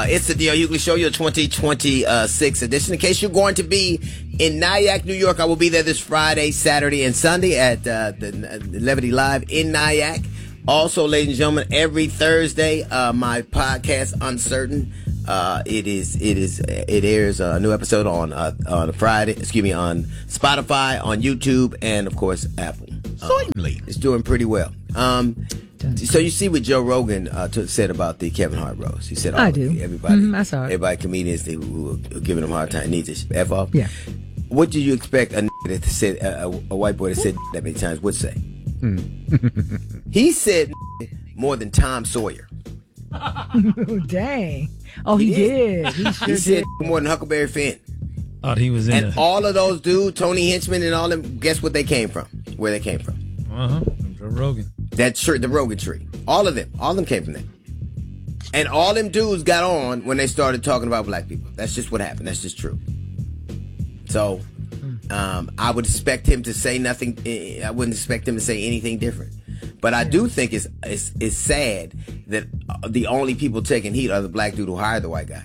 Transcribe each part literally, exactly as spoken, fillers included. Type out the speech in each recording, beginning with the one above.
Uh, it's the D L Hughley Show, your twenty twenty-six edition. In case you're going to be in Nyack, New York, I will be there this Friday, Saturday, and Sunday at uh, the, the Levity Live in Nyack. Also, ladies and gentlemen, every Thursday, uh, my podcast, Uncertain, uh, it is it is it airs a new episode on uh, on a Friday. Excuse me, on Spotify, on YouTube, and of course Apple. Certainly, um, it's doing pretty well. Um, so you see what Joe Rogan uh, t- said about the Kevin Hart roast. He said, oh, I do. Everybody, mm-hmm, I saw it. Everybody, comedians they, who are giving him a hard time need to f off. Yeah. What do you expect a n- that said a, a white boy that said that many times would say? Mm. He said more than Tom Sawyer. Oh, dang. Oh, he, he did. did. He sure he said did. more than Huckleberry Finn. Oh, he was in And a... all of those dudes, Tony Hinchman and all them, guess what they came from? Where they came from? Uh-huh. Joe Rogan. That tree, the Rogan tree. All of them. All of them came from that. And all them dudes got on when they started talking about black people. That's just what happened. That's just true. So, um, I would expect him to say nothing. I wouldn't expect him to say anything different. But I do think it's, it's, it's sad that the only people taking heat are the black dude who hired the white guy.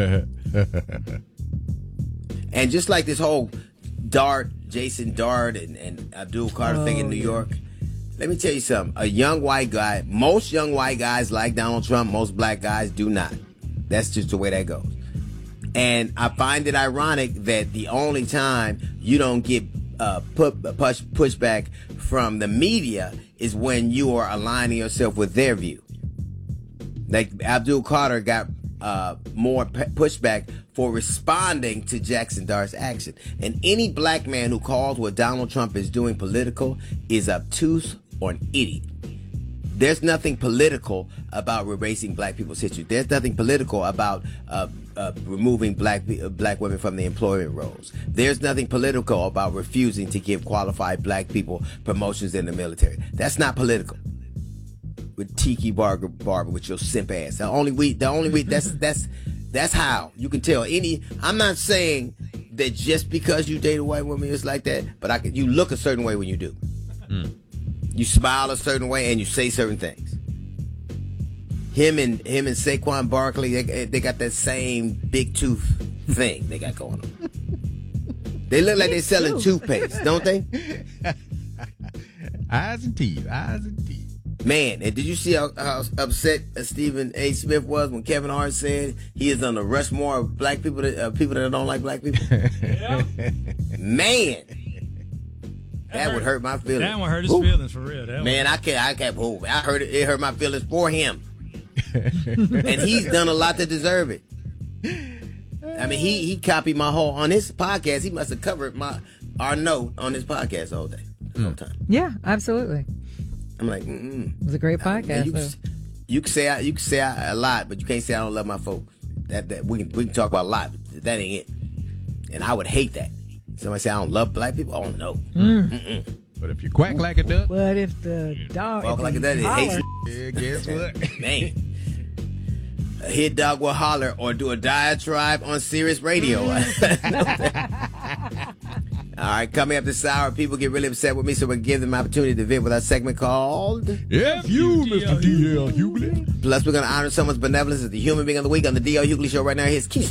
And just like this whole Dart, Jason Dart, and, and Abdul Carter oh, thing in New yeah. York, let me tell you something. A young white guy, most young white guys like Donald Trump, most black guys do not. That's just the way that goes. And I find it ironic that the only time you don't get uh, put, push, pushback from the media is when you are aligning yourself with their view. Like Abdul Carter got uh, more p- pushback for responding to Jackson Dart's action. And any black man who calls what Donald Trump is doing political is obtuse or an idiot. There's nothing political about erasing black people's history. There's nothing political about uh, uh, removing black uh, black women from the employment roles. There's nothing political about refusing to give qualified black people promotions in the military. That's not political. With Tiki Barber, Barber with your simp ass. The only we, the only we. That's that's that's how you can tell any. I'm not saying that just because you date a white woman it's like that, but I can, you look a certain way when you do. Mm. You smile a certain way and you say certain things. Him and him and Saquon Barkley, they, they got that same big tooth thing they got going on. They look like they're selling toothpaste, don't they? Eyes and teeth, eyes and teeth. Man, and did you see how, how upset Stephen A. Smith was when Kevin Hart said he is on the Rushmore of black people, that, uh, people that don't like black people? Yeah. Man. That, that would hurt my feelings. That would hurt his Ooh. feelings for real. That Man, I can't. I can't. Oh, I heard it. It hurt my feelings for him, and he's done a lot to deserve it. I mean, he he copied my whole on his podcast. He must have covered my our note on his podcast the whole day, the whole time. Yeah, absolutely. I'm like, mm-mm. It was a great podcast. You, so. you can say I, you can say I, a lot, but you can't say I don't love my folks. That that we can we can talk about a lot, but that ain't it. And I would hate that. Somebody say I don't love black people. Oh no. Mm. But if you quack like a duck, what if the dog walk like a duck? It hates. Yeah, guess what? Man, a hit dog will holler or do a diatribe on Sirius Radio. All right, coming up this hour, people get really upset with me, so we'll give them an opportunity to vent with our segment called F You, Mister D L Hughley. Plus, we're going to honor someone's benevolence as the human being of the week on the D L Hughley Show right now. Here's Keith.